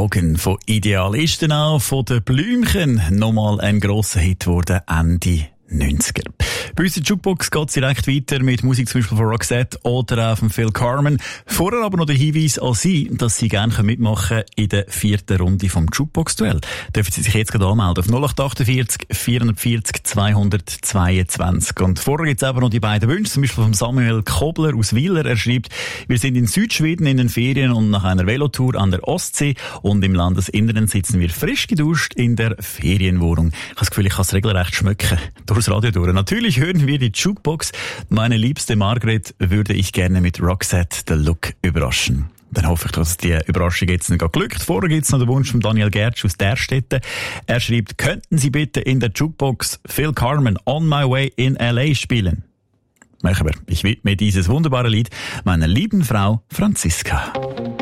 Augen von Idealisten auch, von den Blümchen. Nochmal ein grosser Hit wurde Ende 90er. Bei uns in der Jukebox geht es direkt weiter mit Musik zum Beispiel von Roxette oder auch von Phil Carmen. Vorher aber noch der Hinweis an Sie, dass Sie gerne mitmachen können in der 4. Runde vom Jukebox-Duell. Dürfen Sie sich jetzt gerade anmelden auf 0848 440 222. Und vorher gibt es aber noch die beiden Wünsche, zum Beispiel von Samuel Kobler aus Wieler. Er schreibt, wir sind in Südschweden in den Ferien und nach einer Velotour an der Ostsee und im Landesinneren sitzen wir frisch geduscht in der Ferienwohnung. Ich habe das Gefühl, ich kann es regelrecht schmecken. Durchs Radio durch. Natürlich hören wir die Jukebox. Meine liebste Margret würde ich gerne mit Roxette The Look überraschen. Dann hoffe ich, dass die Überraschung jetzt nicht glückt. Vorher gibt es noch den Wunsch von Daniel Gertsch aus Därstetten. Er schreibt, könnten Sie bitte in der Jukebox Phil Carmen On My Way in L.A. spielen? Machen wir. Ich widme dieses wunderbare Lied meiner lieben Frau Franziska.